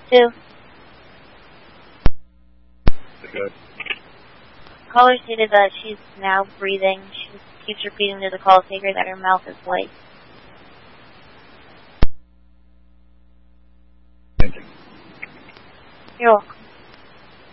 2. Good. Caller stated that she's now breathing. She keeps repeating to the call taker that her mouth is white. Thank you. You're welcome.